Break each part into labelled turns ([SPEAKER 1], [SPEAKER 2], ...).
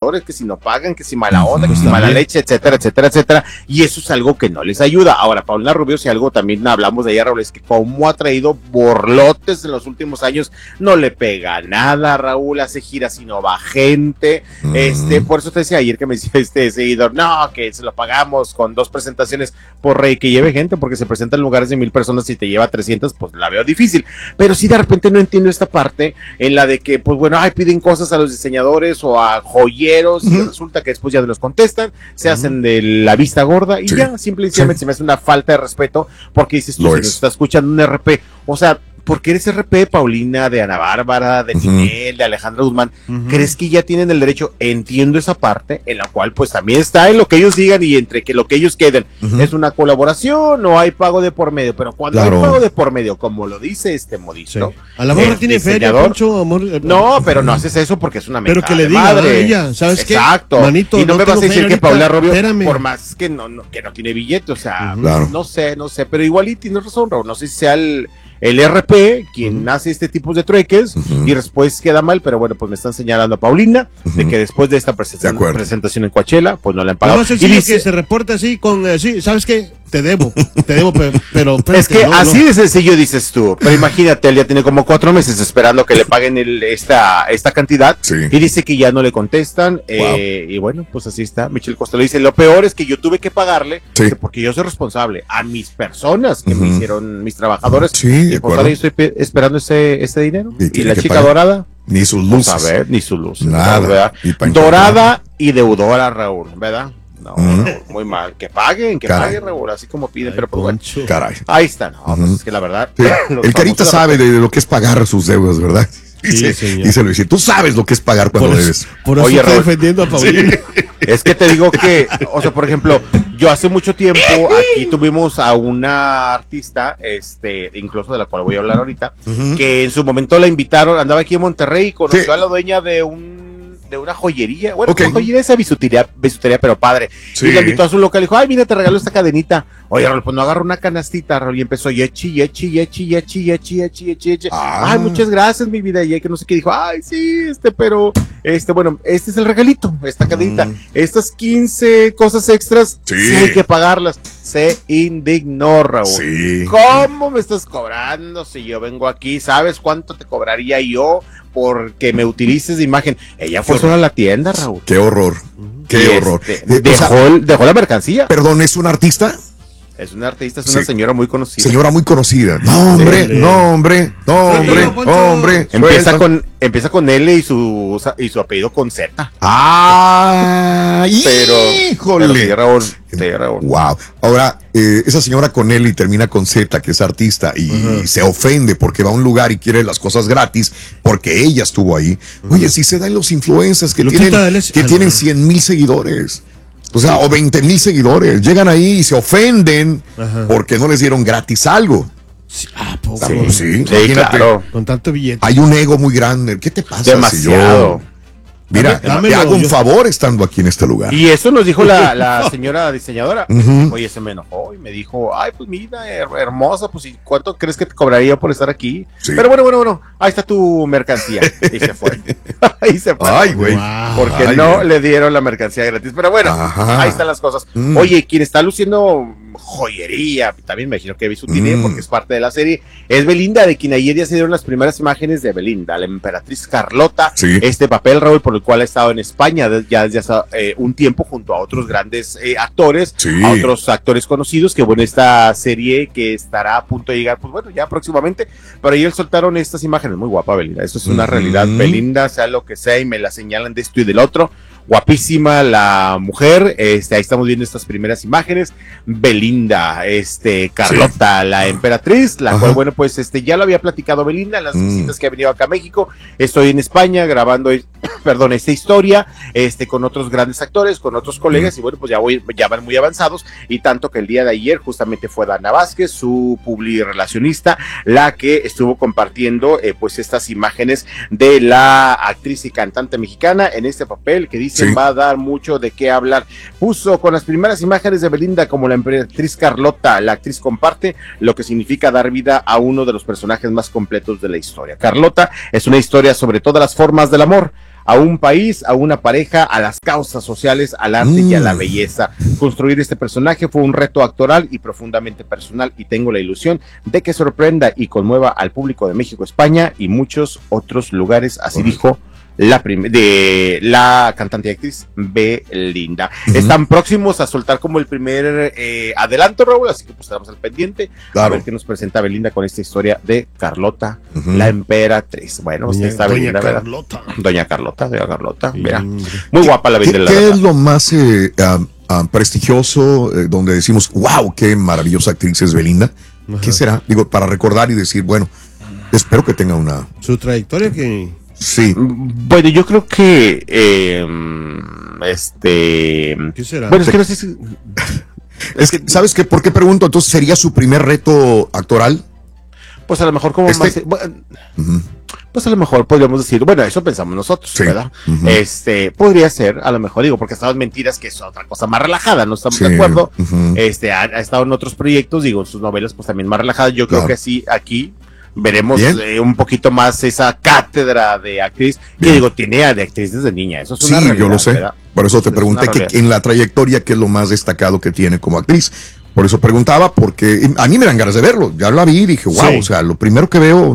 [SPEAKER 1] diseñadores, que si no pagan, que si mala onda, que si mala leche, etcétera, etcétera, etcétera, y eso es algo que no les ayuda. Ahora, Paulina Rubio, si algo también hablamos de ella, Raúl, es que como ha traído borlotes en los últimos años, no le pega nada, Raúl, hace giras y no va gente, por eso te decía ayer que me decía este seguidor, no, que se lo pagamos con 2 presentaciones por rey, que lleve gente, porque se presenta en lugares de 1,000 personas y te lleva 300, pues la veo difícil, pero sí de repente no entiendo esta parte en la de que, pues bueno, piden cosas a los diseñadores o a joyeros y resulta que después ya no los contestan, se hacen de la vista gorda y ya, simplemente se me hace una falta de respeto, porque dices tú, si nos está escuchando un RP, o sea, porque eres RP, Paulina, de Ana Bárbara, de Ninel, de Alejandra Guzmán, ¿crees que ya tienen el derecho? Entiendo esa parte, en la cual pues también está en lo que ellos digan y entre que lo que ellos queden es una colaboración o hay pago de por medio, pero cuando hay pago de por medio, como lo dice este modisto,
[SPEAKER 2] a la morra tiene feria, Poncho, amor.
[SPEAKER 1] No, pero no haces eso porque es una mentada
[SPEAKER 2] pero que le diga
[SPEAKER 1] madre.
[SPEAKER 2] A ella, ¿sabes qué?
[SPEAKER 1] Exacto.
[SPEAKER 2] Manito,
[SPEAKER 1] y no me vas a decir que Paulina Rubio, por más que no tiene billete, o sea, no sé, pero igual y tienes razón, Raúl, no sé si sea el RP, quien hace este tipo de trueques y después queda mal, pero bueno, pues me están señalando a Paulina de que después de esta presentación en Coachella, pues no le han pagado.
[SPEAKER 2] No sé si dice, que se reporta así con, sí, ¿sabes qué? Te debo, pero
[SPEAKER 1] es que así de sencillo dices tú, pero imagínate, él ya tiene como 4 meses esperando que le paguen esta cantidad y dice que ya no le contestan, y bueno, pues así está. Michelle Costello dice, lo peor es que yo tuve que pagarle, porque yo soy responsable a mis personas que me hicieron, mis trabajadores, y pues ahora yo estoy esperando ese dinero, y la chica dorada,
[SPEAKER 3] ni sus luces,
[SPEAKER 1] pues a ver, ni sus luces,
[SPEAKER 3] nada,
[SPEAKER 1] dorada y deudora, Raúl, ¿verdad? No, muy mal. Que paguen, Raúl, así como piden, pero pues bueno.
[SPEAKER 3] Caray.
[SPEAKER 1] Ahí está, no, pues es que la verdad.
[SPEAKER 3] El Carita sabe de lo que es pagar sus deudas, ¿verdad? Y se lo dice, tú sabes lo que es pagar cuando debes.
[SPEAKER 2] Por eso estoy defendiendo a Paulina.
[SPEAKER 1] Es que te digo que, o sea, por ejemplo, yo hace mucho tiempo aquí tuvimos a una artista, incluso de la cual voy a hablar ahorita, que en su momento la invitaron, andaba aquí en Monterrey y conoció a la dueña de una joyería, bueno, una joyería, esa bisutería, pero padre, y la invitó a su local y dijo, ay, mira, te regalo esta cadenita, oye, Raúl, pues no agarra una canastita, Raúl, y empezó, yechi, ay, muchas gracias, mi vida, y que no sé qué, dijo, ay, sí, pero, bueno, este es el regalito, esta cadenita, estas 15 cosas extras, sí hay que pagarlas, se indignó, Raúl, ¿cómo me estás cobrando si yo vengo aquí? ¿Sabes cuánto te cobraría yo porque me utilices de imagen? Ella fue sola a la tienda, Raúl.
[SPEAKER 3] Qué horror, qué horror.
[SPEAKER 1] Dejó la mercancía.
[SPEAKER 3] Perdón, ¿es una artista?
[SPEAKER 1] Es una artista, es una señora muy conocida.
[SPEAKER 3] Señora muy conocida. No, hombre.
[SPEAKER 1] Empieza con L y su apellido con Z.
[SPEAKER 3] Híjole.
[SPEAKER 1] Sí, Raúl.
[SPEAKER 3] Wow. Ahora, esa señora con L y termina con Z, que es artista, y se ofende porque va a un lugar y quiere las cosas gratis, porque ella estuvo ahí. Oye, si se dan los influencers que tienen 100,000 seguidores. O sea, o 20,000 seguidores, llegan ahí y se ofenden porque no les dieron gratis algo.
[SPEAKER 2] Sí,
[SPEAKER 1] claro.
[SPEAKER 2] Con tanto billete.
[SPEAKER 3] Hay un ego muy grande. ¿Qué te pasa?
[SPEAKER 1] Demasiado.
[SPEAKER 3] Mira, te hago un favor estando aquí en este lugar.
[SPEAKER 1] Y eso nos dijo la señora diseñadora. Oye, se me enojó y me dijo, ay, pues mira, hermosa, pues ¿y cuánto crees que te cobraría por estar aquí? Sí. Pero bueno, ahí está tu mercancía. Y se fue.
[SPEAKER 3] Ay, güey.
[SPEAKER 1] Porque no le dieron la mercancía gratis. Pero bueno, ahí están las cosas. Oye, quien está luciendo joyería, también me imagino que vi su dinero porque es parte de la serie, es Belinda, de quien ayer ya se dieron las primeras imágenes de Belinda, la emperatriz Carlota, este papel, Raúl, por el cual ha estado en España ya desde hace un tiempo junto a otros grandes actores, a otros actores conocidos, que bueno, esta serie que estará a punto de llegar, pues bueno, ya próximamente, pero ayer soltaron estas imágenes, muy guapa Belinda, esto es una realidad, Belinda, sea lo que sea, y me la señalan de esto y del otro, guapísima la mujer, ahí estamos viendo estas primeras imágenes, Belinda, Carlota, la emperatriz, la cual, bueno, pues ya lo había platicado Belinda en las visitas que ha venido acá a México, estoy en España grabando, esta historia, con otros grandes actores, con otros colegas, y bueno, pues ya van muy avanzados, y tanto que el día de ayer justamente fue Dana Vázquez, su publirelacionista, la que estuvo compartiendo, pues estas imágenes de la actriz y cantante mexicana en este papel que dice va a dar mucho de qué hablar. Puso con las primeras imágenes de Belinda como la emperatriz Carlota, la actriz comparte lo que significa dar vida a uno de los personajes más completos de la historia. Carlota es una historia sobre todas las formas del amor. a un país, a una pareja, a las causas sociales, al arte y a la belleza. Construir este personaje fue un reto actoral y profundamente personal, y tengo la ilusión de que sorprenda y conmueva al público de México, España y muchos otros lugares, así dijo la cantante y actriz Belinda. Están próximos a soltar como el primer adelanto, Raúl, así que pues estamos al pendiente, a ver qué nos presenta Belinda con esta historia de Carlota, la emperatriz. Bueno, está Belinda, ¿verdad? Doña Carlota, mira, muy guapa la Belinda.
[SPEAKER 3] ¿Qué es lo más prestigioso donde decimos, wow, qué maravillosa actriz es Belinda? ¿Qué será? Digo, para recordar y decir, bueno, espero que tenga
[SPEAKER 2] su trayectoria que...
[SPEAKER 3] Sí.
[SPEAKER 1] Bueno, yo creo que
[SPEAKER 2] ¿qué será?
[SPEAKER 1] Bueno, es que no sé si...
[SPEAKER 3] Es que, ¿sabes qué? ¿Por qué pregunto? Entonces, ¿sería su primer reto actoral?
[SPEAKER 1] Pues a lo mejor como más... Pues a lo mejor podríamos decir, bueno, eso pensamos nosotros, ¿verdad? Podría ser, a lo mejor, digo, porque Estados Mentiras, que es otra cosa más relajada, no estamos de acuerdo. Ha estado en otros proyectos, digo, en sus novelas, pues también más relajadas. Yo creo que sí, aquí veremos un poquito más esa cátedra de actriz, que digo, tiene de actriz desde niña, eso es una realidad,
[SPEAKER 3] yo lo sé,
[SPEAKER 1] ¿verdad?
[SPEAKER 3] Por eso te pregunté que en la trayectoria, ¿qué es lo más destacado que tiene como actriz? Por eso preguntaba, porque a mí me dan ganas de verlo, ya la vi y dije, wow, o sea, lo primero que veo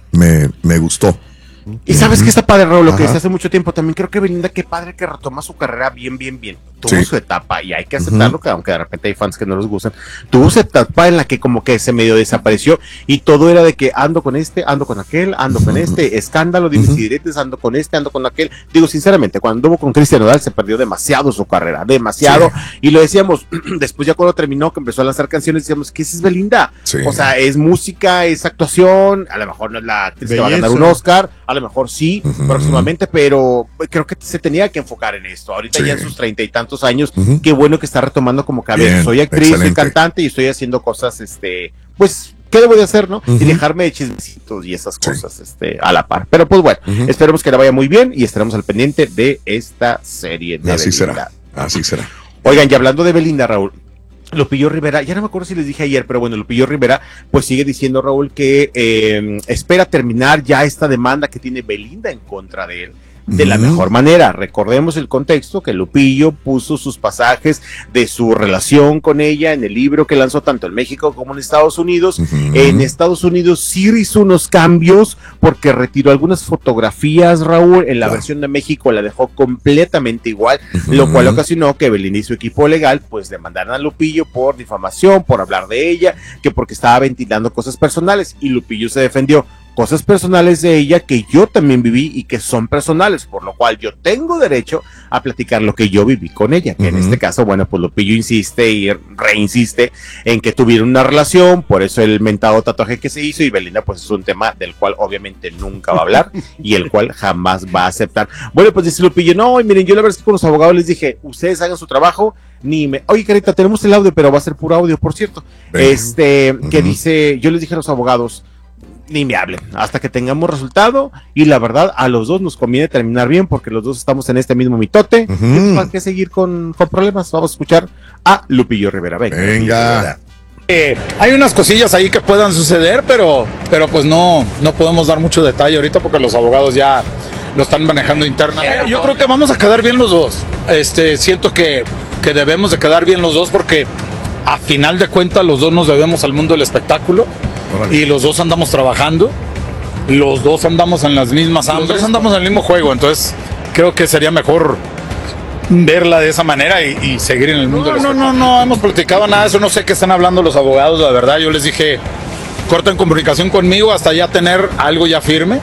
[SPEAKER 3] me gustó.
[SPEAKER 1] Y sabes que está padre, Raúl, lo que dice hace mucho tiempo, también creo que Belinda, qué padre que retoma su carrera bien. Tuvo su etapa, y hay que aceptarlo, que aunque de repente hay fans que no les gustan, tuvo su etapa en la que como que se medio desapareció, y todo era de que ando con este, ando con aquel, ando con este, escándalo, dimes y diretes, ando con este, ando con aquel. Digo, sinceramente, cuando anduvo con Cristian Nodal se perdió demasiado su carrera, demasiado, y lo decíamos, después ya cuando terminó, que empezó a lanzar canciones, decíamos, ¿qué es Belinda? O sea, es música, es actuación, a lo mejor no es la actriz que va a ganar un Oscar, a lo mejor sí, próximamente, pero creo que se tenía que enfocar en esto. Ahorita ya en sus 30 y tantos años, qué bueno que está retomando como que, a ver, soy actriz, soy cantante y estoy haciendo cosas, pues, ¿qué debo de hacer, no? Y dejarme de chismecitos y esas cosas, a la par. Pero pues bueno, esperemos que le vaya muy bien y estaremos al pendiente de esta serie de Belinda.
[SPEAKER 3] Así será.
[SPEAKER 1] Oigan, y hablando de Belinda, Raúl, Lupillo Rivera, ya no me acuerdo si les dije ayer, pero bueno, Lupillo Rivera pues sigue diciendo, Raúl, que espera terminar ya esta demanda que tiene Belinda en contra de él de la mejor manera. Recordemos el contexto, que Lupillo puso sus pasajes de su relación con ella en el libro que lanzó tanto en México como en Estados Unidos. En Estados Unidos sí hizo unos cambios porque retiró algunas fotografías, Raúl. En la versión de México la dejó completamente igual, lo cual ocasionó que Belinda y su equipo legal pues demandaran a Lupillo por difamación, por hablar de ella, que porque estaba ventilando cosas personales, y Lupillo se defendió. Cosas personales de ella que yo también viví y que son personales, por lo cual yo tengo derecho a platicar lo que yo viví con ella, que en este caso, bueno, pues Lupillo insiste y reinsiste en que tuvieron una relación, por eso el mentado tatuaje que se hizo, y Belinda pues es un tema del cual obviamente nunca va a hablar y el cual jamás va a aceptar. Bueno, pues dice Lupillo, no, y miren, yo la verdad es que con los abogados les dije, ustedes hagan su trabajo, oye, Carita, tenemos el audio, pero va a ser puro audio, por cierto, que dice, yo les dije a los abogados, ni me hablen, hasta que tengamos resultado, y la verdad, a los dos nos conviene terminar bien, porque los dos estamos en este mismo mitote, ¿para qué seguir con problemas? Vamos a escuchar a Lupillo Rivera.
[SPEAKER 3] Venga.
[SPEAKER 4] Hay unas cosillas ahí que puedan suceder, pero pues no podemos dar mucho detalle ahorita porque los abogados ya lo están manejando internamente. Yo creo que vamos a quedar bien los dos. Siento que debemos de quedar bien los dos, porque a final de cuentas los dos nos debemos al mundo del espectáculo. Y los dos andamos trabajando, los dos andamos en las mismas hambres, los dos andamos en el mismo juego, entonces creo que sería mejor verla de esa manera y seguir en el mundo. No hemos platicado nada de eso, no sé qué están hablando los abogados, la verdad. Yo les dije, corten comunicación conmigo hasta ya tener algo ya firme,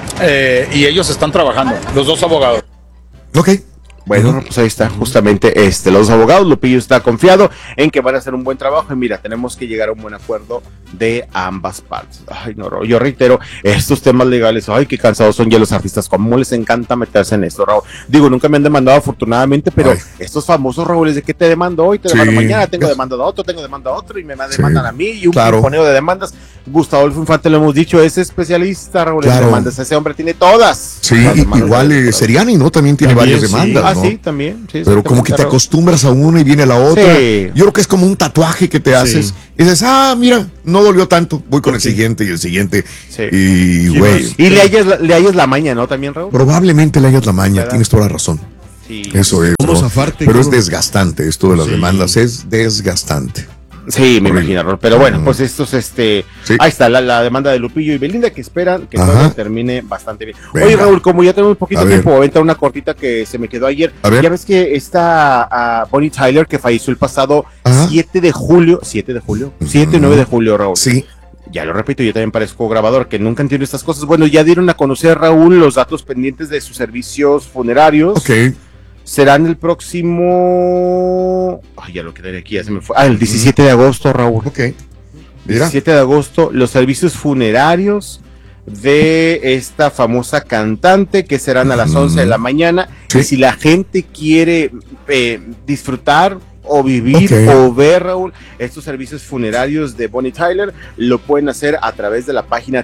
[SPEAKER 4] y ellos están trabajando, los dos abogados.
[SPEAKER 3] Ok.
[SPEAKER 1] Bueno, pues ahí está, justamente los abogados. Lupillo está confiado en que van a hacer un buen trabajo, y mira, tenemos que llegar a un buen acuerdo de ambas partes. Ay, no, yo reitero, estos temas legales, ay, qué cansados son ya los artistas, cómo les encanta meterse en esto, Raúl. Digo, nunca me han demandado afortunadamente, pero estos famosos, Raúl, es de que te demando hoy, te demando mañana, tengo demanda a otro, y me demandan a mí, y un pimponeo de demandas. Gustavo Adolfo Infante, lo hemos dicho, es especialista, Raúl, en demandas. Ese hombre tiene todas.
[SPEAKER 3] Sí, igual Seriani, ¿no? También tiene varias demandas. ¿no?
[SPEAKER 1] sí, también. Sí,
[SPEAKER 3] pero como que te acostumbras a una y viene la otra.
[SPEAKER 1] Sí.
[SPEAKER 3] Yo creo que es como un tatuaje que te haces. Y dices, mira, no dolió tanto. Voy con el siguiente y el siguiente.
[SPEAKER 1] Sí.
[SPEAKER 3] Y, güey.
[SPEAKER 1] Y le hallas la maña, ¿no? También, Raúl.
[SPEAKER 3] Probablemente le hayas la maña.
[SPEAKER 1] ¿verdad?
[SPEAKER 3] Tienes toda la razón.
[SPEAKER 1] Sí.
[SPEAKER 3] Eso es.
[SPEAKER 2] ¿Cómo
[SPEAKER 3] ¿no?
[SPEAKER 2] zafarte?
[SPEAKER 3] Pero es
[SPEAKER 2] ¿Cómo?
[SPEAKER 3] desgastante. Esto de las demandas es desgastante.
[SPEAKER 1] Sí, me imagino, Raúl. Pero bueno, pues estos,
[SPEAKER 3] Sí.
[SPEAKER 1] ahí está la demanda de Lupillo y Belinda que esperan que
[SPEAKER 3] Ajá.
[SPEAKER 1] todo termine bastante bien.
[SPEAKER 3] Venga.
[SPEAKER 1] Oye, Raúl, como ya tenemos un poquito
[SPEAKER 3] A
[SPEAKER 1] de
[SPEAKER 3] ver.
[SPEAKER 1] tiempo, voy a aventar una cortita que se me quedó ayer.
[SPEAKER 3] A ver.
[SPEAKER 1] Ya ves que está Bonnie Tyler, que falleció el pasado
[SPEAKER 3] Ajá.
[SPEAKER 1] 7 de julio, 7 o 9 de julio, Raúl.
[SPEAKER 3] Sí.
[SPEAKER 1] Ya lo repito, yo también parezco grabador, que nunca entiendo estas cosas. Bueno, ya dieron a conocer, Raúl, los datos pendientes de sus servicios funerarios.
[SPEAKER 3] Ok.
[SPEAKER 1] Serán el próximo... Ay, ya lo quedaré aquí, ya se me fue. El 17 de agosto, Raúl.
[SPEAKER 3] Ok. Mira.
[SPEAKER 1] 17 de agosto, los servicios funerarios de esta famosa cantante, que serán a las 11 de la mañana.
[SPEAKER 3] Sí.
[SPEAKER 1] Y si la gente quiere disfrutar o vivir
[SPEAKER 3] Ok.
[SPEAKER 1] o ver, Raúl, estos servicios funerarios de Bonnie Tyler, lo pueden hacer a través de la página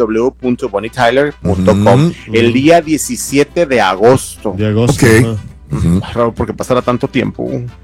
[SPEAKER 1] www.bonnietyler.com el día 17 de agosto.
[SPEAKER 2] De agosto.
[SPEAKER 3] Ok.
[SPEAKER 2] ajá.
[SPEAKER 3] Ujú.
[SPEAKER 1] Raúl, porque pasará tanto tiempo.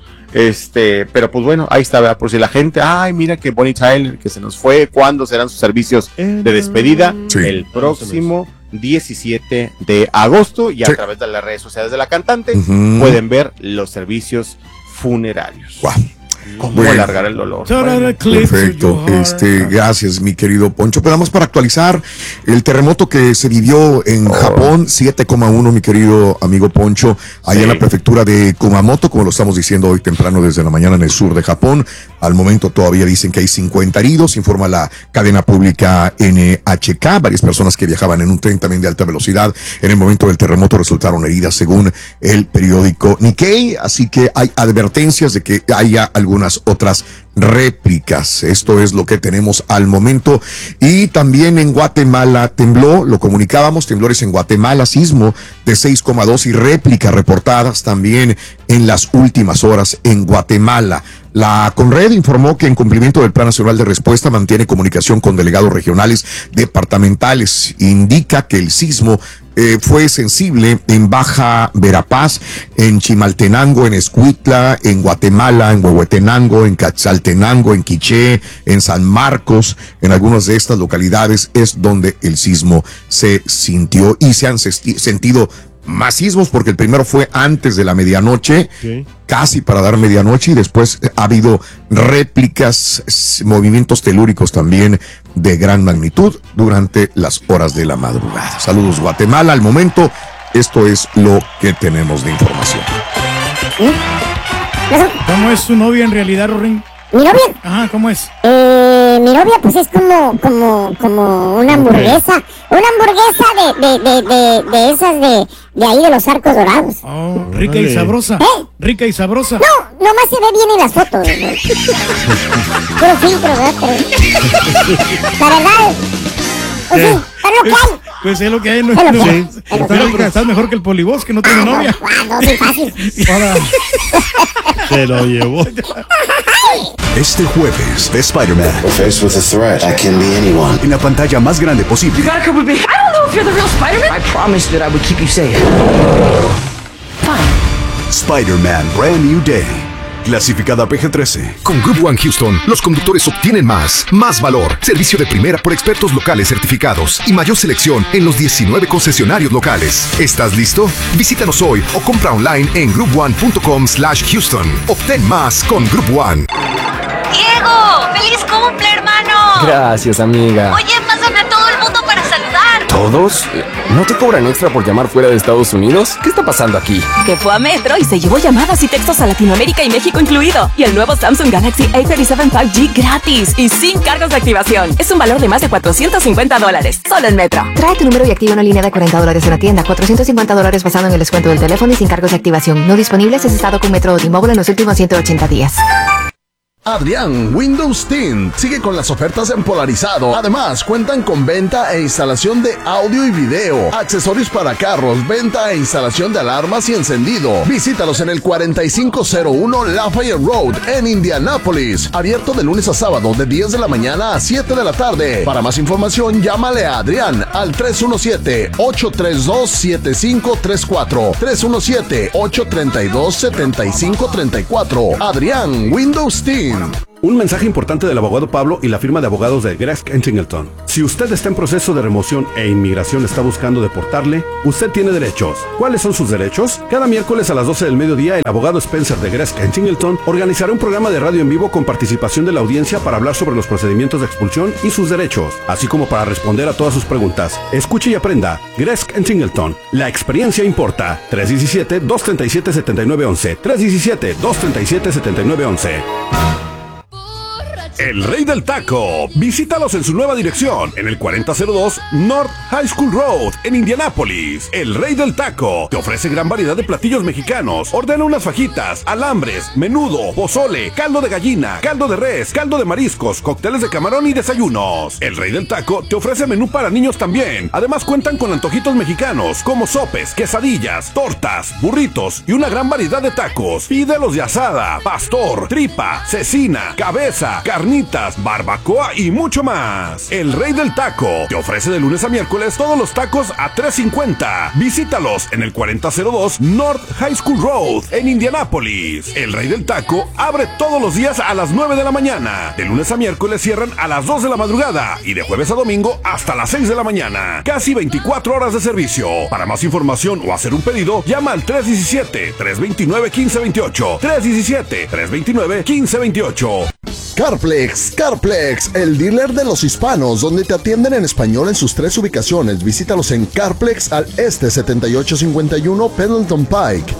[SPEAKER 1] Pero pues bueno, ahí está, ¿verdad? Por si la gente, mira que Bonnie Tyler, que se nos fue, ¿cuándo serán sus servicios de despedida?
[SPEAKER 3] Sí.
[SPEAKER 1] El próximo 17 de agosto, y a
[SPEAKER 3] Sí.
[SPEAKER 1] través de las redes sociales de la cantante
[SPEAKER 3] Ujú.
[SPEAKER 1] pueden ver los servicios funerarios.
[SPEAKER 3] Guau.
[SPEAKER 1] ¿Cómo
[SPEAKER 3] Bueno.
[SPEAKER 1] alargar el dolor?
[SPEAKER 3] Perfecto, gracias mi querido Poncho. Pero vamos para actualizar el terremoto que se vivió en Japón, 7,1 mi querido amigo Poncho, allá
[SPEAKER 1] Sí.
[SPEAKER 3] en la prefectura de Kumamoto, como lo estamos diciendo hoy temprano desde la mañana en el sur de Japón. Al momento todavía dicen que hay 50 heridos, informa la cadena pública NHK. Varias personas que viajaban en un tren también de alta velocidad en el momento del terremoto resultaron heridas según el periódico Nikkei, así que hay advertencias de que haya algunas otras réplicas. Esto es lo que tenemos al momento. Y también en Guatemala tembló, lo comunicábamos, temblores en Guatemala, sismo de 6,2 y réplicas reportadas también en las últimas horas en Guatemala. La Conred informó que en cumplimiento del Plan Nacional de Respuesta mantiene comunicación con delegados regionales departamentales. Indica que el sismo fue sensible en Baja Verapaz, en Chimaltenango, en Escuintla, en Guatemala, en Huehuetenango, en Quetzaltenango, en Quiché, en San Marcos. En algunas de estas localidades es donde el sismo se sintió y se han sentido más sismos, porque el primero fue antes de la medianoche, casi para dar medianoche, y después ha habido réplicas, movimientos telúricos también de gran magnitud durante las horas de la madrugada. Saludos Guatemala, al momento esto es lo que tenemos de información.
[SPEAKER 5] ¿Cómo es su novia en realidad, Rorín?
[SPEAKER 6] ¿Mi novia?
[SPEAKER 5] Ajá, ¿cómo es?
[SPEAKER 6] Mi novia pues es como una hamburguesa. Una hamburguesa de esas de ahí de los Arcos Dorados.
[SPEAKER 5] Oh, rica y
[SPEAKER 2] Órale.
[SPEAKER 5] sabrosa. Rica y sabrosa.
[SPEAKER 6] No, nomás se ve bien en las fotos. ¿no? Puro filtro, ¿verdad? Pero, la verdad, pues sí, es lo que hay.
[SPEAKER 5] Pues es lo que hay. No,
[SPEAKER 6] Es lo que
[SPEAKER 5] no.
[SPEAKER 6] hay.
[SPEAKER 5] Estás mejor que el polibos, que no tiene novia.
[SPEAKER 6] No, soy fácil.
[SPEAKER 2] Ahora se lo llevó.
[SPEAKER 7] Este jueves de Spider-Man
[SPEAKER 8] We're faced with a threat that can be anyone.
[SPEAKER 7] en la pantalla más grande posible.
[SPEAKER 9] You gotta come with me. I don't know if you're the real Spider-Man. I promised that I would keep you safe. Fine.
[SPEAKER 7] Spider-Man Brand New Day. Clasificada PG-13. Con Group One Houston, los conductores obtienen más valor, servicio de primera por expertos locales certificados y mayor selección en los 19 concesionarios locales. ¿Estás listo? Visítanos hoy o compra online en group1.com/Houston. Obtén más con Group One.
[SPEAKER 10] ¡Diego! ¡Feliz cumple, hermano!
[SPEAKER 11] Gracias, amiga.
[SPEAKER 10] Oye, pásame a todo el mundo para saludar.
[SPEAKER 11] ¿Todos? ¿No te cobran extra por llamar fuera de Estados Unidos? ¿Qué está pasando aquí?
[SPEAKER 12] Que fue a Metro y se llevó llamadas y textos a Latinoamérica y México incluido. Y el nuevo Samsung Galaxy A37 5G gratis y sin cargos de activación. Es un valor de más de $450. Solo en Metro.
[SPEAKER 13] Trae tu número y activa una línea de $40 en la tienda. $450 basado en el descuento del teléfono y sin cargos de activación. No disponibles es estado con Metro o T-Mobile en los últimos 180 días.
[SPEAKER 14] Adrián Windows Tint sigue con las ofertas en polarizado. Además, cuentan con venta e instalación de audio y video, accesorios para carros, venta e instalación de alarmas y encendido. Visítalos en el 4501 Lafayette Road en Indianápolis. Abierto de lunes a sábado de 10 de la mañana a 7 de la tarde. Para más información, llámale a Adrián al 317-832-7534. 317-832-7534. Adrián Windows Tint.
[SPEAKER 15] Un mensaje importante del abogado Pablo y la firma de abogados de Gresk & Singleton. Si usted está en proceso de remoción e inmigración está buscando deportarle, usted tiene derechos. ¿Cuáles son sus derechos? Cada miércoles a las 12 del mediodía, el abogado Spencer de Gresk & Singleton organizará un programa de radio en vivo con participación de la audiencia para hablar sobre los procedimientos de expulsión y sus derechos, así como para responder a todas sus preguntas. Escuche y aprenda. Gresk & Singleton. La experiencia importa. 317-237-7911. 317-237-7911. El Rey del Taco. Visítalos en su nueva dirección, en el 4002 North High School Road, en Indianápolis. El Rey del Taco te ofrece gran variedad de platillos mexicanos. Ordena unas fajitas, alambres, menudo, pozole, caldo de gallina, caldo de res, caldo de mariscos, cócteles de camarón y desayunos. El Rey del Taco te ofrece menú para niños también. Además cuentan con antojitos mexicanos, como sopes, quesadillas, tortas, burritos y una gran variedad de tacos. Pídelos de asada, pastor, tripa, cecina, cabeza, carnitas, barbacoa y mucho más. El Rey del Taco te ofrece de lunes a miércoles todos los tacos a $3.50. Visítalos en el 4002 North High School Road en Indianápolis. El Rey del Taco abre todos los días a las 9 de la mañana. De lunes a miércoles cierran a las 2 de la madrugada y de jueves a domingo hasta las 6 de la mañana. Casi 24 horas de servicio. Para más información o hacer un pedido, llama al 317-329-1528. 317-329-1528.
[SPEAKER 14] Carplex, el dealer de los hispanos, donde te atienden en español en sus 3 ubicaciones. Visítalos en Carplex al este 7851 Pendleton Pike,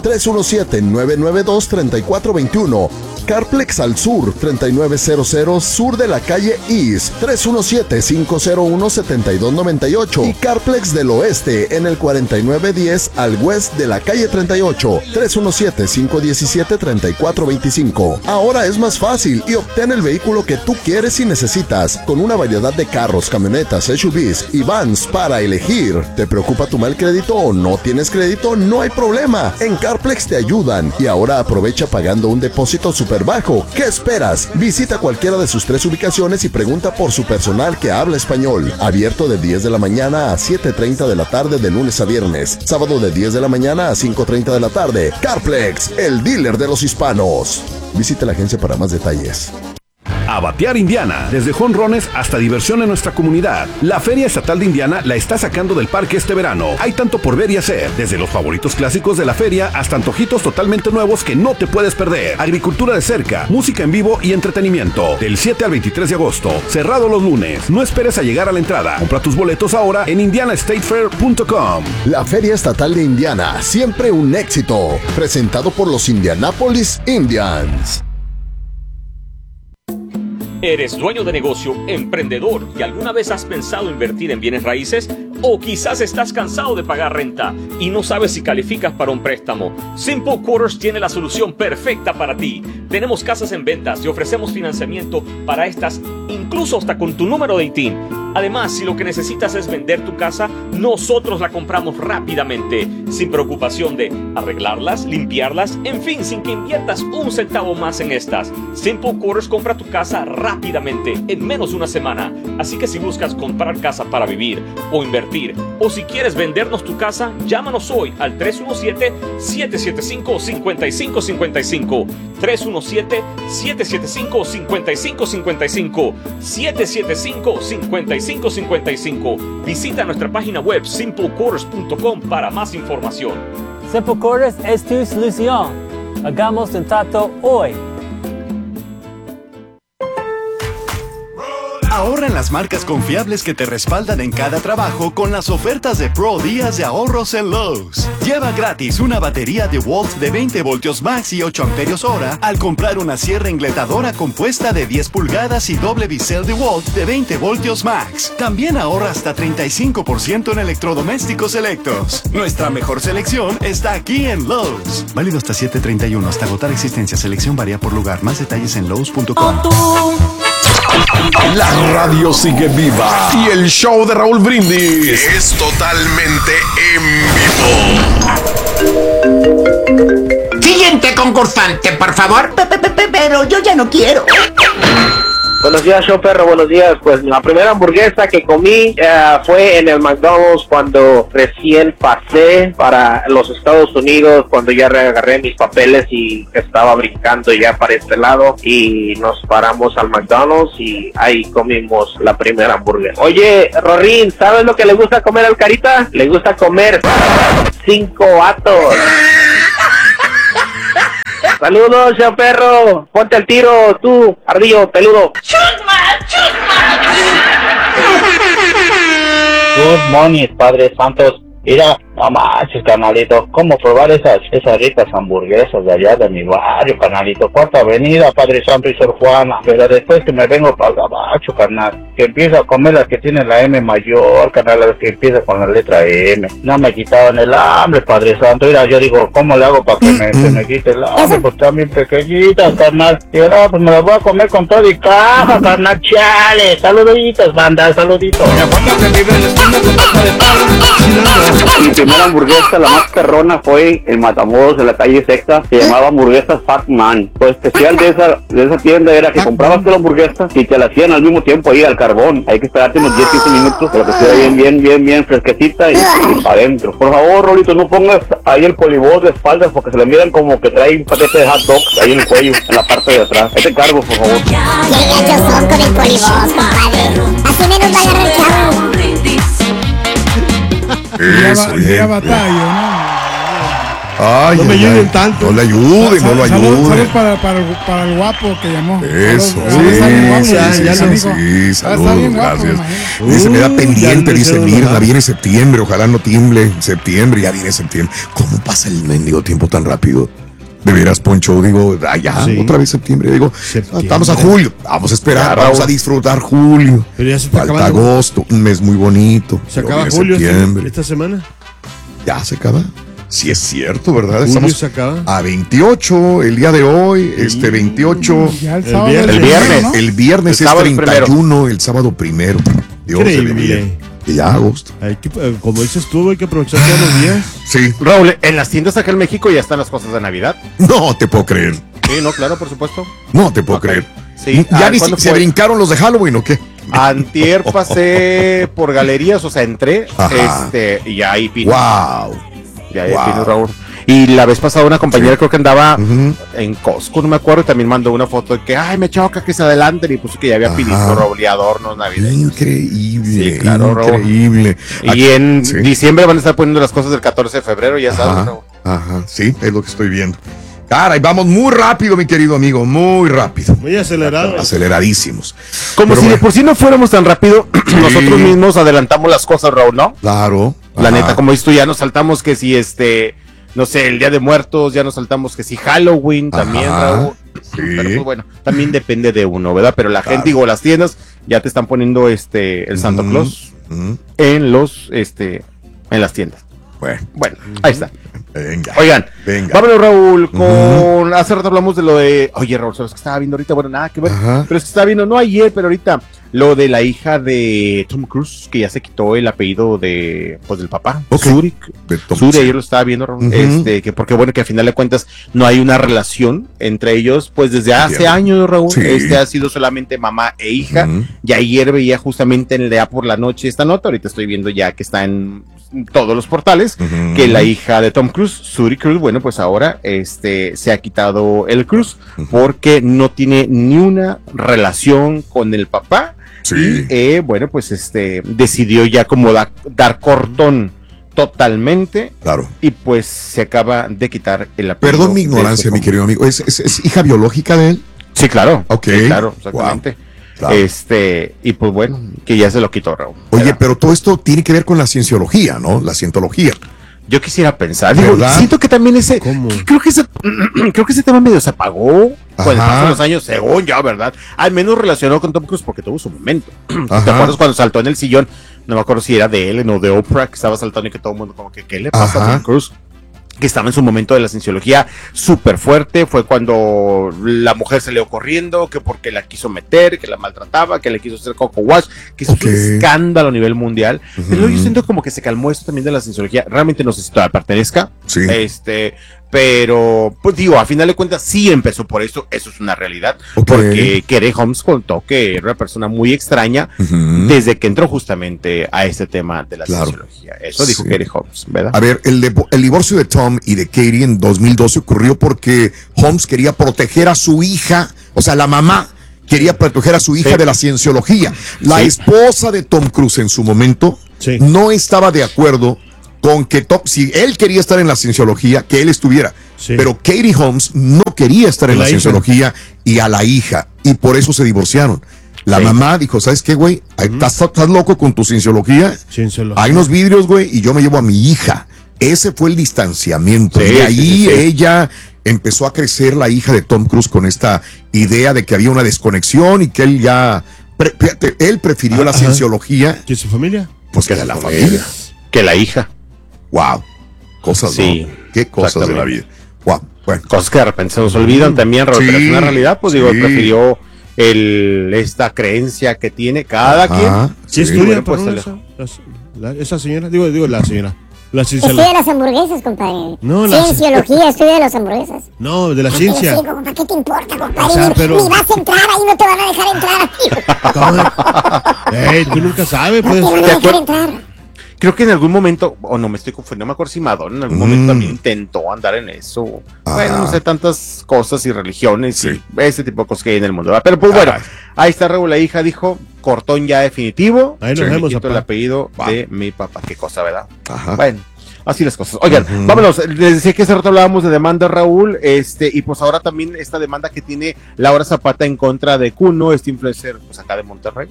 [SPEAKER 14] 317-992-3421. Carplex al sur, 3900 sur de la calle East, 317-501-7298. Y Carplex del oeste en el 4910 al west de la calle 38, 317-517-3425. Ahora es más fácil y obtén el vehículo que tú quieres y necesitas, con una variedad de carros, camionetas, SUVs y vans para elegir. ¿Te preocupa tu mal crédito o no tienes crédito? No hay problema. En Carplex te ayudan y ahora aprovecha pagando un depósito súper bajo. ¿Qué esperas? Visita cualquiera de sus 3 ubicaciones y pregunta por su personal que habla español. Abierto de 10 de la mañana a 7:30 de la tarde de lunes a viernes. Sábado de 10 de la mañana a 5:30 de la tarde. Carplex, el dealer de los hispanos. Visita la agencia para más detalles.
[SPEAKER 15] A batear Indiana, desde jonrones hasta diversión en nuestra comunidad. La Feria Estatal de Indiana la está sacando del parque este verano. Hay tanto por ver y hacer, desde los favoritos clásicos de la feria hasta antojitos totalmente nuevos que no te puedes perder. Agricultura de cerca, música en vivo y entretenimiento. Del 7 al 23 de agosto, cerrado los lunes. No esperes a llegar a la entrada. Compra tus boletos ahora en indianastatefair.com.
[SPEAKER 14] La Feria Estatal de Indiana, siempre un éxito. Presentado por los Indianapolis Indians.
[SPEAKER 16] ¿Eres dueño de negocio, emprendedor y alguna vez has pensado invertir en bienes raíces? ¿O quizás estás cansado de pagar renta y no sabes si calificas para un préstamo? Simple Quarters tiene la solución perfecta para ti. Tenemos casas en ventas y ofrecemos financiamiento para estas, incluso hasta con tu número de ITIN. Además, si lo que necesitas es vender tu casa, nosotros la compramos rápidamente, sin preocupación de arreglarlas, limpiarlas, en fin, sin que inviertas un centavo más en estas. Simple Quarters compra tu casa rápidamente, en menos de una semana. Así que si buscas comprar casa para vivir o invertir, o si quieres vendernos tu casa, llámanos hoy al 317-775-5555. 317-775-5555. 775-5555. Visita nuestra página web simplequarters.com para más información.
[SPEAKER 17] Simple Quarters es tu solución. Hagamos un trato hoy.
[SPEAKER 18] Ahorra en las marcas confiables que te respaldan en cada trabajo con las ofertas de Pro Días de ahorros en Lowe's. Lleva gratis una batería DeWalt de 20 voltios max y 8 amperios hora al comprar una sierra engletadora compuesta de 10 pulgadas y doble bisel DeWalt de 20 voltios max. También ahorra hasta 35% en electrodomésticos selectos. Nuestra mejor selección está aquí en Lowe's. Válido hasta 7/31, hasta agotar existencia. Selección varía por lugar. Más detalles en lowes.com.
[SPEAKER 7] La radio sigue viva y el show de Raúl Brindis es totalmente en vivo.
[SPEAKER 19] Siguiente concursante, por favor. Pero yo ya no quiero.
[SPEAKER 20] Buenos días, show perro, buenos días. Pues la primera hamburguesa que comí fue en el McDonald's cuando recién pasé para los Estados Unidos, cuando ya agarré mis papeles y estaba brincando ya para este lado, y nos paramos al McDonald's y ahí comimos la primera hamburguesa. Oye, Rorín, ¿sabes lo que le gusta comer al Carita? Le gusta comer 5 vatos. Saludos, show perro. Ponte al tiro, tú, ardillo peludo.
[SPEAKER 21] Good morning, Padre Santos. Mira, no manches, carnalito, ¿cómo probar esas ricas hamburguesas de allá de mi barrio, carnalito? Cuarta Avenida, Padre Santo y Sor Juana. Pero después que me vengo para el gabacho, carnal, que empiezo a comer las que tienen la M mayor, carnal, las que empieza con la letra M. No me quitaban el hambre, Padre Santo. Mira, yo digo, ¿cómo le hago para que se me quite el hambre? Pues están bien pequeñitas, carnal. Y ahora pues me las voy a comer con todo y caja, carnal, chale. Saluditos, banda, saluditos.
[SPEAKER 20] Mi primera hamburguesa, la más perrona, fue en Matamoros, en la calle Sexta. Se llamaba hamburguesas Fat Man. Lo especial de esa tienda era que comprabas la hamburguesa y te la hacían al mismo tiempo ahí al carbón. Hay que esperarte unos 10-15 minutos para que esté bien fresquecita y para adentro. Por favor, Rolito, no pongas ahí el polibos de espaldas porque se le miran como que trae un paquete de hot dogs ahí en el cuello, en la parte de atrás. Ahí te encargo, por favor.
[SPEAKER 6] Qué gachos son con el polibos, compadre. Así menos va a agarrar el chavo.
[SPEAKER 3] Eso,
[SPEAKER 5] ya batalla, ¿no?
[SPEAKER 3] Ay,
[SPEAKER 2] no me ayuden tanto.
[SPEAKER 3] No le ayuden, no lo ayuden.
[SPEAKER 5] Salud para el guapo que llamó.
[SPEAKER 3] Eso, sí, salud, gracias. Dice, me da pendiente, dice Mirna, viene septiembre, ojalá no tiemble septiembre, ya viene septiembre. ¿Cómo pasa el mendigo tiempo tan rápido? De veras, Poncho, digo, otra vez septiembre, digo, estamos a julio, vamos a esperar, vamos a disfrutar julio.
[SPEAKER 2] Pero ya se está
[SPEAKER 3] falta
[SPEAKER 2] acabando.
[SPEAKER 3] Agosto, un mes muy bonito.
[SPEAKER 2] ¿Se acaba julio esta semana?
[SPEAKER 3] Ya se acaba. Sí es cierto, ¿verdad?
[SPEAKER 2] Julio
[SPEAKER 3] Estamos
[SPEAKER 2] se acaba.
[SPEAKER 3] a 28 el día de hoy, 28.
[SPEAKER 5] Ya el
[SPEAKER 3] viernes.
[SPEAKER 5] ¿no?
[SPEAKER 3] El viernes es 31, el sábado primero. Dios de mi vida. Y ya agosto.
[SPEAKER 2] Como dices tú, hay que aprovechar todos los días.
[SPEAKER 3] Sí.
[SPEAKER 1] Raúl, en las tiendas acá en México ya están las cosas de Navidad.
[SPEAKER 3] No te puedo creer.
[SPEAKER 1] Sí, no, claro, por supuesto.
[SPEAKER 3] No te puedo creer.
[SPEAKER 1] Sí.
[SPEAKER 3] Ya ni se brincaron los de Halloween, ¿o qué?
[SPEAKER 1] Antier pasé por galerías, o sea, entré, y ahí vino.
[SPEAKER 3] Wow.
[SPEAKER 1] Y ahí vino Raúl. Y la vez pasada una compañera creo que andaba en Costco, no me acuerdo, y también mandó una foto de que, ay, me choca que se adelanten, y puso que ya había pinito, Raúl, y adornos navideños.
[SPEAKER 3] Increíble,
[SPEAKER 1] sí, claro,
[SPEAKER 3] increíble.
[SPEAKER 1] Raúl. Y en diciembre van a estar poniendo las cosas del 14 de febrero, ya sabes, Raúl.
[SPEAKER 3] Ajá, sí, es lo que estoy viendo. Caray, vamos muy rápido, mi querido amigo, muy rápido.
[SPEAKER 2] Muy acelerado.
[SPEAKER 3] Aceleradísimos.
[SPEAKER 1] Como
[SPEAKER 3] pero
[SPEAKER 1] si
[SPEAKER 3] bueno,
[SPEAKER 1] de por sí no fuéramos tan rápido, nosotros mismos adelantamos las cosas, Raúl, ¿no?
[SPEAKER 3] Claro.
[SPEAKER 1] La neta, como dices tú, ya nos saltamos que si no sé, el Día de Muertos, ya nos saltamos que si Halloween también, Raúl.
[SPEAKER 3] Sí.
[SPEAKER 1] Pero pues bueno, también depende de uno, ¿verdad? Pero la gente, digo, las tiendas ya te están poniendo el Santa Claus en las tiendas. Bueno, ahí está.
[SPEAKER 3] Venga.
[SPEAKER 1] Oigan,
[SPEAKER 3] venga.
[SPEAKER 1] Vámonos, Raúl, con hace rato hablamos de lo de, oye, Raúl, ¿sabes qué estaba viendo ahorita? Bueno, nada que ver, pero es que estaba viendo, no ayer, pero ahorita, lo de la hija de Tom Cruise, que ya se quitó el apellido del papá, Zurich. Ayer lo estaba viendo, Raúl, que porque bueno, que al final de cuentas no hay una relación entre ellos, pues desde hace años, Raúl, ha sido solamente mamá e hija, y ayer veía justamente en el DEA por la noche esta nota, ahorita estoy viendo ya que está en todos los portales, que la hija de Tom Cruise, Suri Cruise, bueno, pues ahora se ha quitado el Cruise porque no tiene ni una relación con el papá. Y bueno, pues decidió ya como dar cortón totalmente.
[SPEAKER 3] Claro.
[SPEAKER 1] Y pues se acaba de quitar el apellido.
[SPEAKER 3] Perdón mi ignorancia, mi querido amigo. ¿Es hija biológica de él?
[SPEAKER 1] Sí, claro.
[SPEAKER 3] Ok.
[SPEAKER 1] Sí, claro, exactamente.
[SPEAKER 3] Wow. Claro.
[SPEAKER 1] Y pues bueno, que ya se lo quitó, Raúl.
[SPEAKER 3] Oye, pero todo esto tiene que ver con la cienciología, ¿no? La cientología.
[SPEAKER 1] Yo quisiera pensar, digo, siento que también creo que ese tema medio se apagó con el paso de los años, según yo, ¿verdad? Al menos relacionado con Tom Cruise porque tuvo su momento. ¿Te acuerdas cuando saltó en el sillón? No me acuerdo si era de Ellen o de Oprah, que estaba saltando y que todo el mundo como que, ¿qué le pasa a Tom Cruise? Que estaba en su momento de la cienciología súper fuerte, fue cuando la mujer salió corriendo, que porque la quiso meter, que la maltrataba, que le quiso hacer coco wash, que hizo un escándalo a nivel mundial. Pero yo siento como que se calmó esto también de la cienciología. Realmente no sé si todavía pertenezca.
[SPEAKER 3] Sí.
[SPEAKER 1] Pero, pues digo, a final de cuentas sí empezó por eso es una realidad, porque Katie Holmes contó que era una persona muy extraña desde que entró justamente a este tema de la cienciología. Eso dijo Katie Holmes, ¿verdad?
[SPEAKER 3] A ver, el divorcio de Tom y de Katie en 2012 ocurrió porque Holmes quería proteger a su hija, o sea, la mamá quería proteger a su hija de la cienciología. La esposa de Tom Cruise en su momento no estaba de acuerdo con que si él quería estar en la cienciología, que él estuviera. Pero Katie Holmes no quería estar en la cienciología y a la hija, y por eso se divorciaron. La mamá dijo, ¿sabes qué, güey? ¿Estás loco con tu cienciología? Hay unos vidrios, güey, y yo me llevo a mi hija. Ese fue el distanciamiento. Y ahí ella empezó a crecer, la hija de Tom Cruise, con esta idea de que había una desconexión y que él ya... él prefirió la cienciología.
[SPEAKER 2] ¿Y su familia?
[SPEAKER 3] Pues que de la familia.
[SPEAKER 1] Que la hija.
[SPEAKER 3] Wow, cosas, ¿no? Qué cosas de la vida. Wow, bueno.
[SPEAKER 1] Cosas que de repente se nos olvidan también, Raúl, pero es una realidad, pues digo, él prefirió esta creencia que tiene cada quien.
[SPEAKER 2] ¿Sí estudia, pues, esa señora? Digo, la señora.
[SPEAKER 6] Estudia las hamburguesas, compadre.
[SPEAKER 2] No,
[SPEAKER 6] cienciología, estudia las hamburguesas.
[SPEAKER 2] No, de la ciencia.
[SPEAKER 6] ¿Qué te importa, compadre?
[SPEAKER 2] O sea,
[SPEAKER 6] Ni vas a entrar, ahí no te van a dejar entrar.
[SPEAKER 2] Tú nunca sabes,
[SPEAKER 6] no te van a dejar entrar.
[SPEAKER 1] Creo que en algún momento, no me estoy confundiendo, no me acuerdo si Madonna en algún momento también intentó andar en eso. Bueno, no sé, tantas cosas y religiones y ese tipo de cosas que hay en el mundo, ¿verdad? Pero pues bueno, ahí está Raúl, la hija dijo, cortón ya definitivo.
[SPEAKER 2] Ahí nos vemos,
[SPEAKER 1] el apellido de mi papá, qué cosa, ¿verdad? Bueno. Así las cosas. Oigan, vámonos. Les decía que hace rato hablábamos de demanda, Raúl, y pues ahora también esta demanda que tiene Laura Zapata en contra de Kuno, este influencer, pues acá de Monterrey,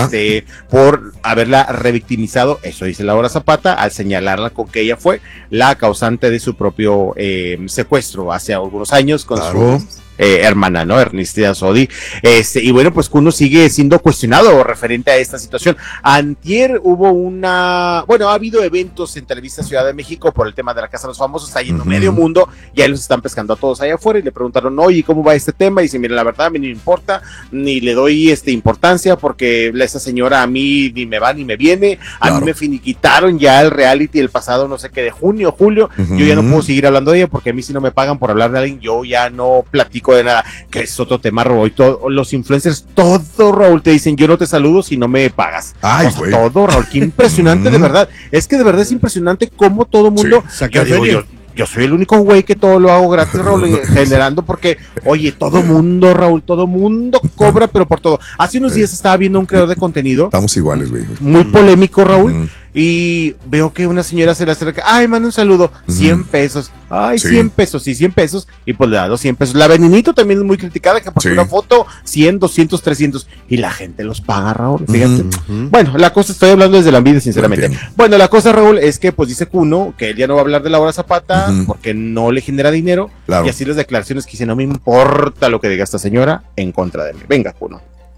[SPEAKER 1] por haberla revictimizado, eso dice Laura Zapata, al señalarla con que ella fue la causante de su propio secuestro hace algunos años con su hermana, ¿no? Ernestina Sodi. Y bueno, pues Kuno sigue siendo cuestionado referente a esta situación. Antier hubo ha habido eventos en Televisa Ciudad de México por el tema de la Casa de los Famosos, está yendo medio mundo, y ahí los están pescando a todos allá afuera, y le preguntaron, oye, ¿cómo va este tema? Y dice, mira, la verdad a mí no me importa, ni le doy importancia, porque esa señora a mí ni me va ni me viene, a mí me finiquitaron ya el reality el pasado, no sé qué, de junio, julio, yo ya no puedo seguir hablando de ella, porque a mí si no me pagan por hablar de alguien, yo ya no platico de nada, que es otro tema, Raúl. Los influencers, todo, Raúl, te dicen, yo no te saludo si no me pagas. Todo, Raúl, qué impresionante, de verdad. Es que de verdad es impresionante cómo todo mundo... Yo soy el único güey que todo lo hago gratis, Raúl, generando, porque, oye, todo mundo, Raúl, todo mundo cobra, pero por todo. Hace unos días estaba viendo un creador de contenido.
[SPEAKER 3] Estamos iguales, güey.
[SPEAKER 1] Muy polémico, Raúl. Y veo que una señora se le acerca, ay, manda un saludo, 100 pesos, ay, 100 pesos, sí, 100 pesos, y pues le da los 100 pesos. La Venenito también es muy criticada, que por una foto, 100, 200, 300, y la gente los paga, Raúl, fíjate. Bueno, la cosa, estoy hablando desde la envidia, sinceramente. Bueno, la cosa, Raúl, es que pues dice Kuno, que él ya no va a hablar de Laura Zapata, porque no le genera dinero, y así las declaraciones que dice, no me importa lo que diga esta señora en contra de mí. Venga, Kuno.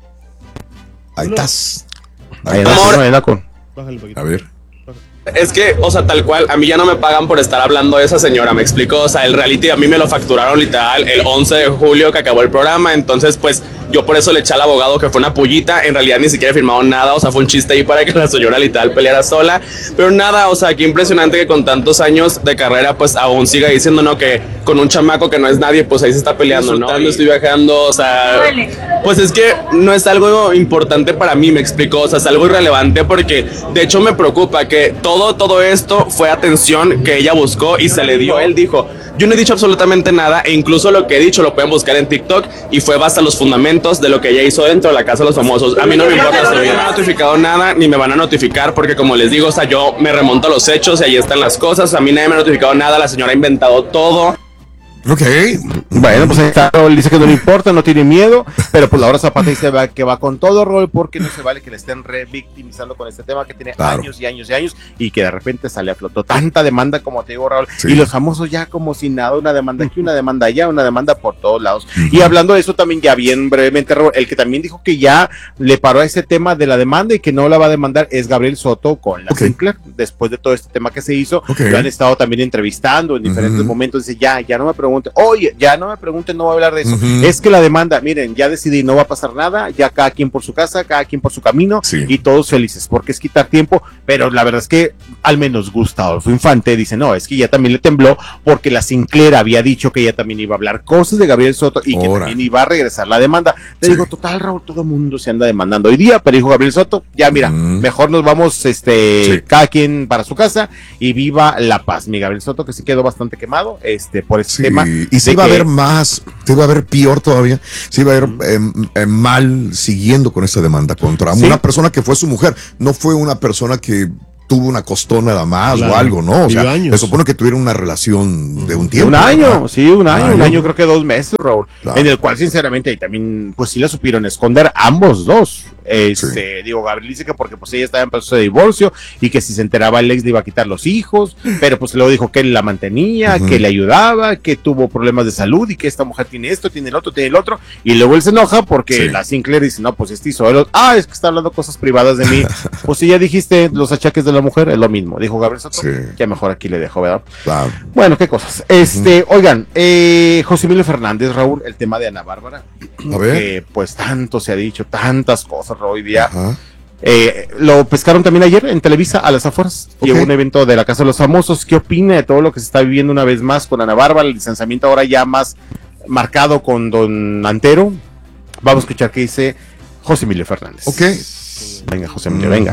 [SPEAKER 3] Ahí estás.
[SPEAKER 1] Ahí está,
[SPEAKER 3] a ver.
[SPEAKER 4] Es que, o sea, tal cual, a mí ya no me pagan por estar hablando de esa señora, ¿me explico? O sea, el reality a mí me lo facturaron literal el 11 de julio que acabó el programa, entonces pues yo por eso le eché al abogado que fue una pullita, en realidad ni siquiera he firmado nada, o sea, fue un chiste ahí para que la señora literal peleara sola, pero nada, o sea, qué impresionante que con tantos años de carrera pues aún siga diciendo, ¿no? Que con un chamaco que no es nadie, pues ahí se está peleando, ¿no? Estoy viajando, o sea, pues es que no es algo importante para mí, me explico, o sea, es algo irrelevante porque de hecho me preocupa que todo esto fue atención que ella buscó y se le dio. Él dijo, yo no he dicho absolutamente nada e incluso lo que he dicho lo pueden buscar en TikTok y fue basta los fundamentos de lo que ella hizo dentro de la Casa de los Famosos. A mí no me importa, no me han notificado nada ni me van a notificar porque como les digo, o sea, yo me remonto a los hechos y ahí están las cosas. A mí nadie me ha notificado nada, la señora ha inventado todo.
[SPEAKER 3] Ok.
[SPEAKER 1] Bueno, pues ahí está, Raúl dice que no le importa, no tiene miedo, pero pues Laura Zapata dice que va con todo, Raúl, porque no se vale que le estén revictimizando con este tema que tiene años y años y años y que de repente sale a flote. Tanta demanda, como te digo, Raúl, y los famosos ya como si nada, una demanda aquí, una demanda allá, una demanda por todos lados. Y hablando de eso también, ya bien brevemente, Raúl, el que también dijo que ya le paró a ese tema de la demanda y que no la va a demandar es Gabriel Soto con la Sinclair, después de todo este tema que se hizo, lo han estado también entrevistando en diferentes momentos, dice ya no me pregunten, oye, ya no me pregunten, no voy a hablar de eso, es que la demanda, miren, ya decidí, no va a pasar nada, ya cada quien por su casa, cada quien por su camino, y todos felices, porque es quitar tiempo, pero la verdad es que al menos Gustavo Infante dice, no, es que ya también le tembló, porque la Sinclair había dicho que ella también iba a hablar cosas de Gabriel Soto, y que también iba a regresar la demanda. Te digo, total, Raúl, todo el mundo se anda demandando hoy día, pero dijo Gabriel Soto, ya mira, mejor nos vamos, cada quien para su casa, y viva la paz. Mi Gabriel Soto, que sí quedó bastante quemado, por ese tema.
[SPEAKER 3] Y se iba a ver más, se iba a ver peor todavía, se iba a ver mal siguiendo con esta demanda contra una persona que fue su mujer, no fue una persona que tuvo una costón nada más o algo, ¿no? O sea, se supone que tuvieron una relación de un tiempo.
[SPEAKER 1] Un año, un año, creo que 2 meses, Raúl, en el cual sinceramente ahí también, pues sí la supieron esconder ambos dos. Digo, Gabriel dice que porque pues ella estaba en proceso de divorcio y que si se enteraba el ex le iba a quitar los hijos, pero pues luego dijo que él la mantenía, que le ayudaba, que tuvo problemas de salud y que esta mujer tiene esto, tiene el otro, y luego él se enoja porque la Sinclair dice, no, pues hizo él, es que está hablando cosas privadas de mí. Pues si ya dijiste los achaques de la mujer, es lo mismo, dijo Gabriel Soto, ya mejor aquí le dejo, ¿verdad? Claro. Bueno, qué cosas. Oigan, José Emilio Fernández, Raúl, el tema de Ana Bárbara, que pues tanto se ha dicho, tantas cosas hoy día. Lo pescaron también ayer en Televisa a las afueras. Llegó un evento de la Casa de los Famosos. ¿Qué opina de todo lo que se está viviendo una vez más con Ana Bárbara? El distanciamiento ahora ya más marcado con Don Antero. Vamos a escuchar qué dice José Emilio Fernández. Venga, José Emilio, venga.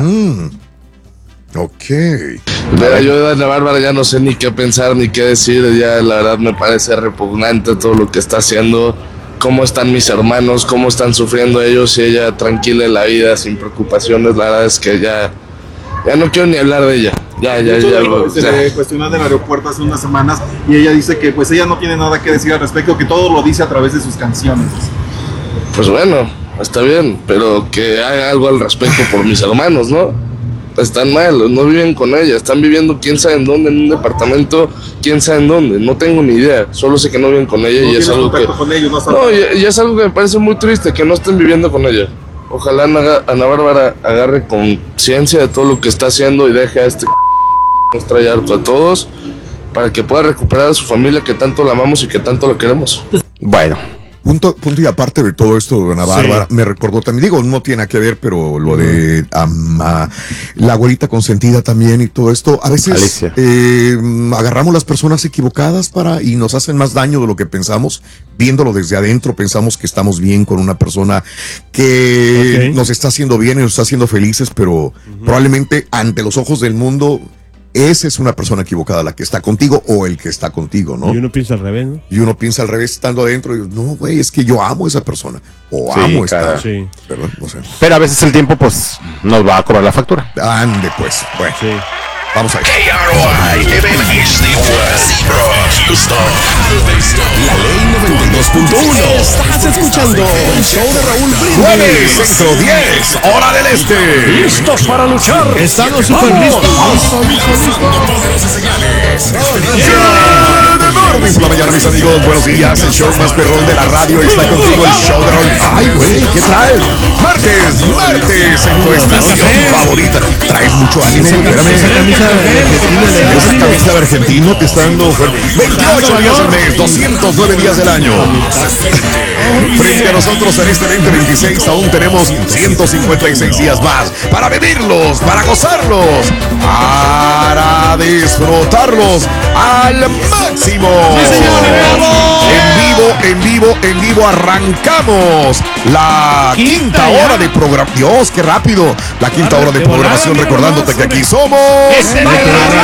[SPEAKER 8] Mira, yo de Ana Bárbara ya no sé ni qué pensar ni qué decir. Ya la verdad me parece repugnante todo lo que está haciendo. Cómo están mis hermanos, cómo están sufriendo ellos, y ella tranquila en la vida, sin preocupaciones. La verdad es que ya no quiero ni hablar de ella.
[SPEAKER 22] Se le cuestionó del aeropuerto hace unas semanas y ella dice que pues ella no tiene nada que decir al respecto, que todo lo dice a través de sus canciones.
[SPEAKER 8] Pues bueno, está bien, pero que haga algo al respecto por mis hermanos, ¿no? Están mal, no viven con ella, están viviendo quién sabe en dónde, en un departamento, quién sabe en dónde, no tengo ni idea, solo sé que no viven con ella y es algo que... y es algo que me parece muy triste, que no estén viviendo con ella. Ojalá Ana Bárbara agarre conciencia de todo lo que está haciendo y deje a nos trae harto a todos, para que pueda recuperar a su familia, que tanto la amamos y que tanto la queremos.
[SPEAKER 1] Bueno.
[SPEAKER 3] Punto y aparte de todo esto de Ana Bárbara, me recordó también, digo, no tiene nada que ver, pero lo de la güerita consentida también y todo esto, a veces agarramos las personas equivocadas y nos hacen más daño de lo que pensamos, viéndolo desde adentro, pensamos que estamos bien con una persona que nos está haciendo bien y nos está haciendo felices, pero probablemente ante los ojos del mundo, esa es una persona equivocada la que está contigo o el que está contigo, ¿no?
[SPEAKER 2] Y uno piensa al revés, ¿no?
[SPEAKER 3] Y uno piensa al revés estando adentro y digo, no, güey, es que yo amo a esa persona o amo esta. Perdón, no sé.
[SPEAKER 1] Pero a veces el tiempo, pues, nos va a cobrar la factura.
[SPEAKER 3] Ande, pues. Bueno, vamos a ver.
[SPEAKER 7] KROI Houston. La ley 92.1. Estás escuchando el show de Raúl Brindis.
[SPEAKER 3] Jueves, Centro 10, hora del este.
[SPEAKER 2] ¿Listos para luchar? Estamos súper listos.
[SPEAKER 3] Por la mañana, mis amigos, buenos días. El show más perrón de la radio está contigo, el show de Raúl. Ay, güey, ¿qué traes? Martes en tu estación favorita. Traes mucho ánimo. Esa camisa de argentino te está dando 28 días al mes, 209 días del año. Frente a nosotros en este 2026 aún tenemos 156 días más para vivirlos, para gozarlos, para disfrutarlos al máximo. En vivo arrancamos la quinta hora de programación. Dios, qué rápido. La quinta hora de programación, recordándote que aquí somos